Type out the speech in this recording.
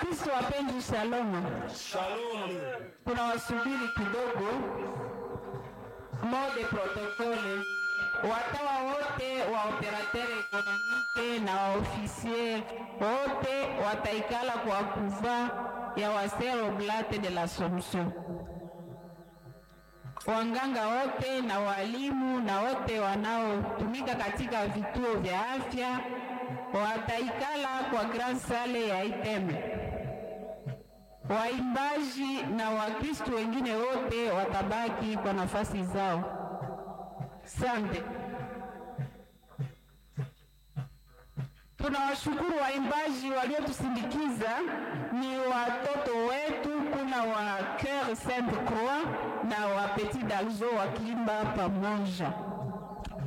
Wakristo wapenzi, shalom. Shalom. Tunawasubiri kidogo. Mode protokole. Watawa wote wa operateur ekonomike na wa ofisier wote wataikala kwa kuva ya Wasere Oblate de l'Assomption. Wanganga wote na walimu na wote wanaotumika katika vituo vya afya wataikala kwa grand salle ya Iteme. Waimbaji na Wakristo wengine wote watabaki kwa nafasi zao. Sante. Tunawashukuru waimbaji waliotusindikiza, ni watoto wetu. Kuna wa Cœur Sainte Croix na wa Petit Dalzo wakiimba pamoja.